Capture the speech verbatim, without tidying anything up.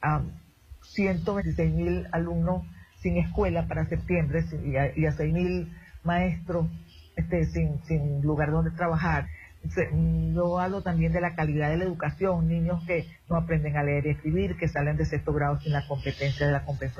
a ciento veintiséis mil alumnos sin escuela para septiembre y a, y a seis mil maestros este, sin, sin lugar donde trabajar. Yo hablo también de la calidad de la educación, niños que no aprenden a leer y escribir, que salen de sexto grado sin la competencia de la comprensión